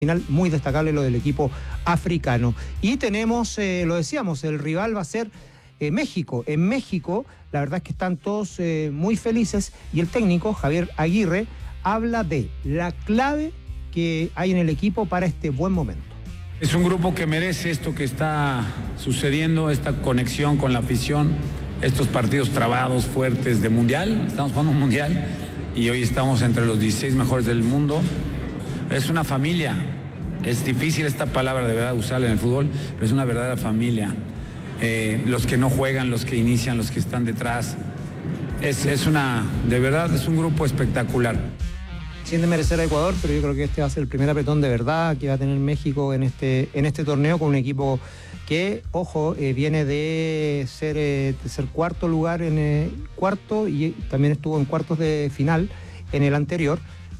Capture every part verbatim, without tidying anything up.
final muy destacable lo del equipo africano. Y tenemos, eh, lo decíamos, el rival va a ser eh, México. En México, la verdad es que están todos eh, muy felices y el técnico, Javier Aguirre, habla de la clave que hay en el equipo para este buen momento. Es un grupo que merece esto que está sucediendo, esta conexión con la afición, estos partidos trabados, fuertes de mundial. Estamos jugando un mundial y hoy estamos entre los dieciséis mejores del mundo. Es una familia. Es difícil esta palabra de verdad usarla en el fútbol, pero es una verdadera familia. Eh, los que no juegan, los que inician, los que están detrás. Es, es una, de verdad, es un grupo espectacular. Sin desmerecer a Ecuador, pero yo creo que este va a ser el primer apretón de verdad que va a tener México en este, en este torneo, con un equipo que, ojo, eh, viene de ser, eh, de ser cuarto lugar en el cuarto y también estuvo en cuartos de final en el anterior.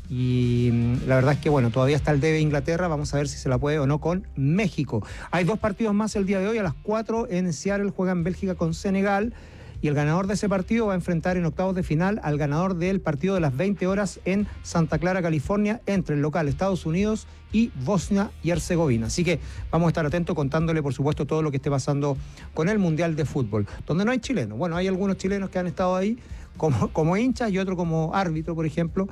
Y la verdad es que, bueno, todavía está el debe Inglaterra, vamos a ver si se la puede o no con México. Hay dos partidos más el día de hoy, a las cuatro en Seattle juegan Bélgica con Senegal, y el ganador de ese partido va a enfrentar en octavos de final al ganador del partido de las veinte horas en Santa Clara, California, entre el local Estados Unidos y Bosnia y Herzegovina. Así que vamos a estar atentos contándole, por supuesto, todo lo que esté pasando con el Mundial de Fútbol, donde no hay chilenos. Bueno, hay algunos chilenos que han estado ahí como, como hinchas y otro como árbitro, por ejemplo,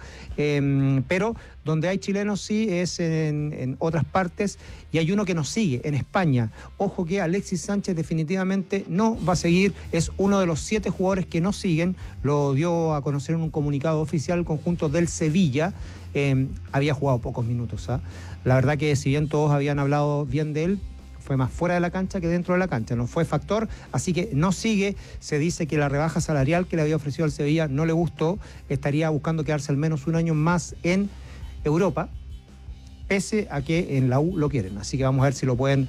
eh, pero donde hay chilenos sí es en, en otras partes, y hay uno que nos sigue en España. Ojo que Alexis Sánchez definitivamente no va a seguir, es uno de los siete jugadores que no siguen, lo dio a conocer en un comunicado oficial el conjunto del Sevilla. Eh, había jugado pocos minutos, ¿eh? La verdad que si bien todos habían hablado bien de él, fue más fuera de la cancha que dentro de la cancha, no fue factor, así que no sigue. Se dice que la rebaja salarial que le había ofrecido al Sevilla no le gustó, estaría buscando quedarse al menos un año más en Europa, pese a que en la U lo quieren, así que vamos a ver si lo pueden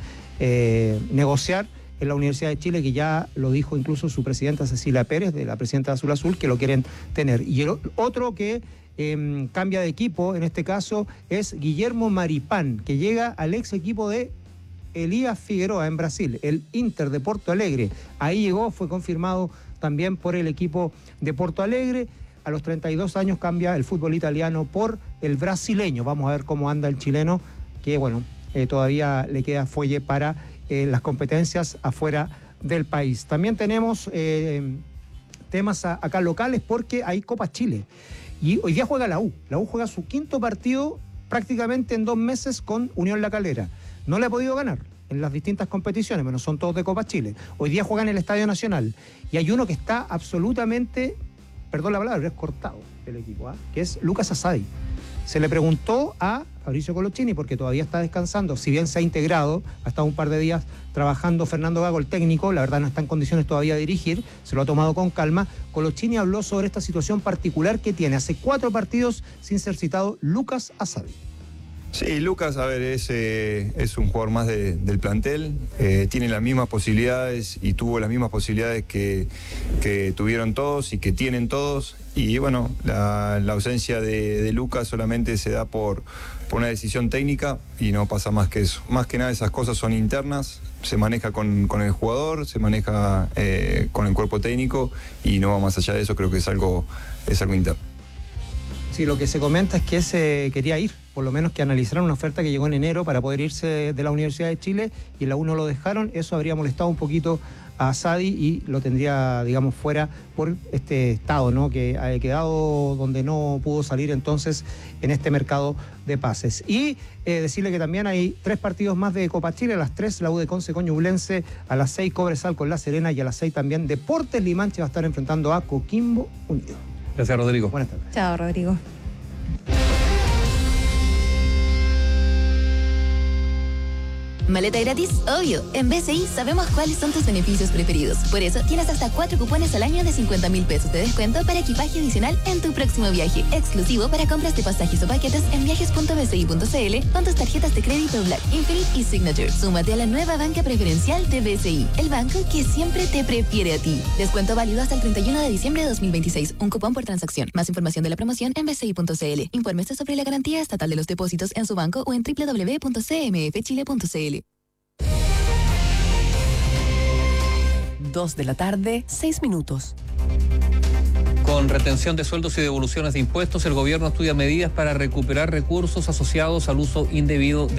eh, negociar en la Universidad de Chile, que ya lo dijo incluso su presidenta Cecilia Pérez, de la presidenta de Azul Azul, que lo quieren tener. Y el otro que eh, cambia de equipo, en este caso, es Guillermo Maripán, que llega al ex equipo de Elías Figueroa en Brasil, el Inter de Porto Alegre. Ahí llegó, fue confirmado también por el equipo de Porto Alegre. A los treinta y dos años cambia el fútbol italiano por el brasileño. Vamos a ver cómo anda el chileno, que bueno, eh, todavía le queda fuelle para eh, las competencias afuera del país. También tenemos eh, temas a, acá locales, porque hay Copa Chile. Y hoy día juega la U. La U juega su quinto partido prácticamente en dos meses con Unión La Calera. No le ha podido ganar en las distintas competiciones, pero son todos de Copa Chile. Hoy día juegan en el Estadio Nacional y hay uno que está absolutamente, perdón la palabra, es cortado el equipo, ¿eh? que es Lucas Asadi. Se le preguntó a Fabricio Colochini, porque todavía está descansando, si bien se ha integrado, ha estado un par de días trabajando Fernando Gago, el técnico, la verdad no está en condiciones todavía de dirigir, se lo ha tomado con calma. Colochini habló sobre esta situación particular que tiene hace cuatro partidos sin ser citado Lucas Asadi. Sí, Lucas, a ver, es, eh, es un jugador más de, del plantel, eh, tiene las mismas posibilidades y tuvo las mismas posibilidades que, que tuvieron todos y que tienen todos, y bueno, la, la ausencia de, de Lucas solamente se da por, por una decisión técnica y no pasa más que eso. Más que nada esas cosas son internas, se maneja con, con el jugador, se maneja eh, con el cuerpo técnico y no va más allá de eso, creo que es algo, es algo interno. Sí, lo que se comenta es que se quería ir, por lo menos que analizaran una oferta que llegó en enero para poder irse de la Universidad de Chile, y en la U no lo dejaron. Eso habría molestado un poquito a Asadi y lo tendría, digamos, fuera por este estado, ¿no?, que ha quedado donde no pudo salir entonces en este mercado de pases. Y eh, decirle que también hay tres partidos más de Copa Chile. A las tres la U de Conce con Ñublense, a las seis Cobresal con La Serena, y a las seis también Deportes Limanche va a estar enfrentando a Coquimbo Unido. Gracias, Rodrigo. Buenas tardes. Chao, Rodrigo. Maleta gratis, obvio. En B C I sabemos cuáles son tus beneficios preferidos. Por eso tienes hasta cuatro cupones al año de cincuenta mil pesos de descuento para equipaje adicional en tu próximo viaje. Exclusivo para compras de pasajes o paquetes en viajes punto b c i punto c l con tus tarjetas de crédito Black, Infinite y Signature. Súmate a la nueva banca preferencial de B C I, el banco que siempre te prefiere a ti. Descuento válido hasta el treinta y uno de diciembre de dos mil veintiséis. Un cupón por transacción. Más información de la promoción en b c i punto c l. Infórmese sobre la garantía estatal de los depósitos en su banco o en w w w punto c m f chile punto c l. Dos de la tarde, seis minutos. Con retención de sueldos y devoluciones de impuestos, el gobierno estudia medidas para recuperar recursos asociados al uso indebido de